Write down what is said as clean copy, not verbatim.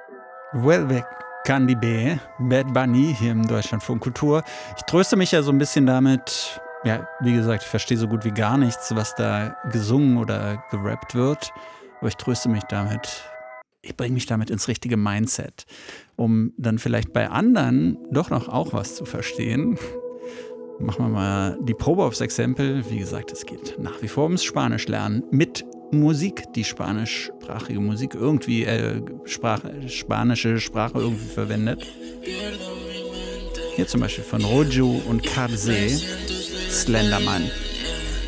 Welbeck Candy B, Bad Bunny hier im Deutschlandfunk Kultur. Ich tröste mich ja so ein bisschen damit, ja, wie gesagt, ich verstehe so gut wie gar nichts, was da gesungen oder gerappt wird, aber ich tröste mich damit, ich bringe mich damit ins richtige Mindset, um dann vielleicht bei anderen doch noch auch was zu verstehen. Machen wir mal die Probe aufs Exempel. Wie gesagt, es geht nach wie vor ums Spanisch lernen mit Musik, die spanischsprachige Musik irgendwie spanische Sprache irgendwie verwendet. Hier zum Beispiel von Roju und Karze, Slenderman.